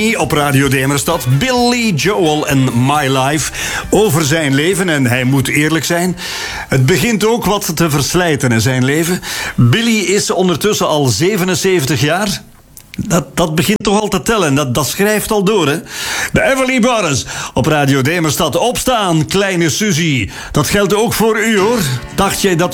Op Radio Demerstad, Billy Joel en My Life. Over zijn leven, en hij moet eerlijk zijn. Het begint ook wat te verslijten in zijn leven. Billy is ondertussen al 77 jaar. Dat begint toch al te tellen, dat schrijft al door, hè? De Everly Brothers op Radio Demerstad. Opstaan, kleine Suzy. Dat geldt ook voor u, hoor. Dacht jij dat